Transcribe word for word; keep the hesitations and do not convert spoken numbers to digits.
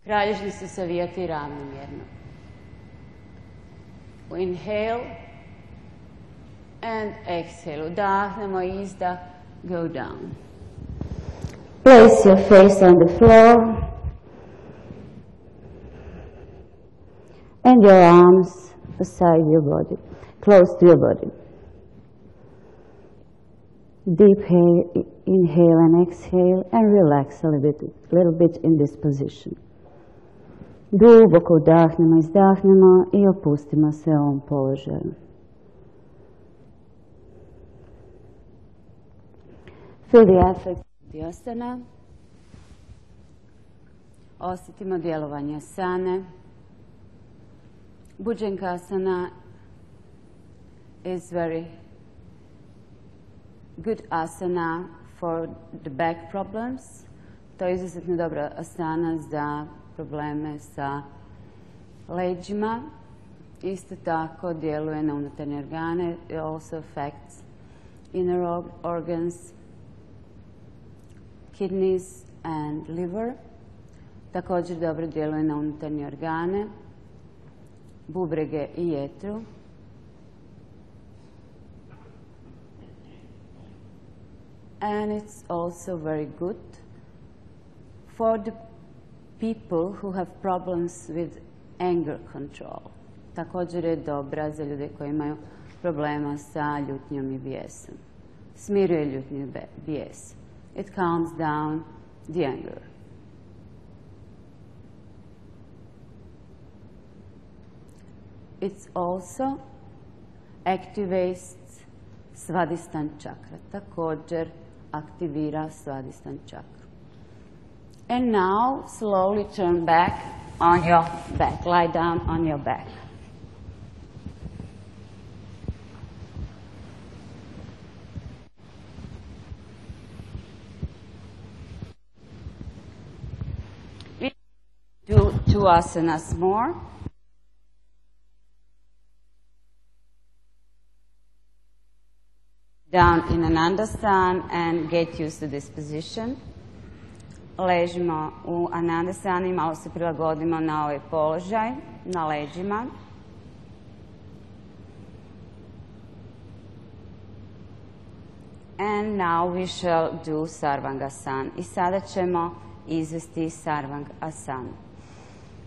Kralježnicu savijati ravnomjerno. Inhale and exhale. Udahnemo, izdah, go down. Place your face on the floor and your arms beside your body, close to your body. Deep inhale and exhale and relax a little bit, little bit in this position. Duboko udahnemo, izdahnemo i opustimo se u ovom položaju. Feel the effect of the asana. Osjetimo djelovanje asane. Bhujangasana is very good asana for the back problems. To je izuzetno dobra asana za probleme sa leđima. Isto tako djeluje na unutarnje organe. It also affects inner organs, kidneys and liver. Također dobro djeluje na unutarnje organe, bubrege i jetru. And it's also very good for the people who have problems with anger control. Također je dobra za ljude koji imaju problema sa ljutnjom i bijesom. Smiruje ljutnju i bijes. It calms down the anger. It also activates Svadhisthana chakra. Također aktivira Svadhisthana chakra. And now slowly turn back on your back. Lie down on your back. We do two asanas more. Down in Anandasana and get used to this position. Ležimo u Anandasani, malo se prilagodimo na ovaj položaj, na leđima. And now we shall do Sarvangasana. I sada ćemo izvesti Sarvangasana.